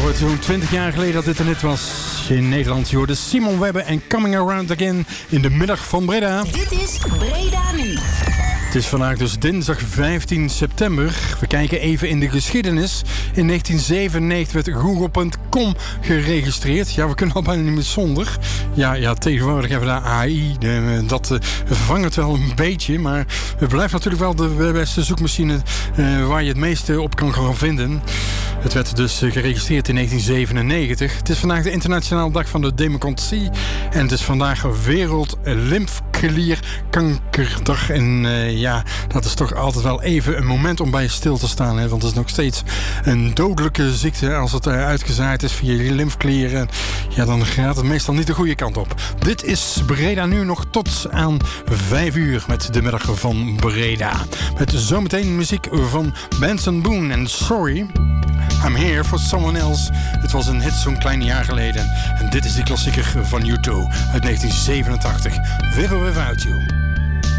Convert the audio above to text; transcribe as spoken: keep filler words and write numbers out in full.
wordt zo'n twintig jaar geleden dat dit er net was in Nederland. Je hoorde Simon Webber en Coming Around Again in de middag van Breda. Dit is Breda Nu. Het is vandaag dus dinsdag vijftien september. We kijken even in de geschiedenis. In negentien zevenennegentig werd Google punt com geregistreerd. Ja, we kunnen al bijna niet meer zonder. Ja, ja tegenwoordig hebben we daar A I. Dat uh, vervangt het wel een beetje. Maar het blijft natuurlijk wel de beste zoekmachine uh, waar je het meeste op kan gaan vinden. Het werd dus uh, geregistreerd in negentien zevenennegentig. Het is vandaag de internationale dag van de democratie. En het is vandaag Wereld Lymfeklierkankerdag. En uh, ja, dat is toch altijd wel even een moment om bij je stil te staan. Hè? Want het is nog steeds een dodelijke ziekte. Als het uh, uitgezaaid is via je lymfeklieren, ja, dan gaat het meestal niet de goede kant op. Dit is Breda Nu nog tot aan vijf uur met de middag van Breda. Met zometeen muziek van Benson Boone en Sorry. I'm Here for Someone Else. Het was een hit zo'n klein jaar geleden. En dit is die klassieker van U twee uit negentien zevenentachtig. With or Without You.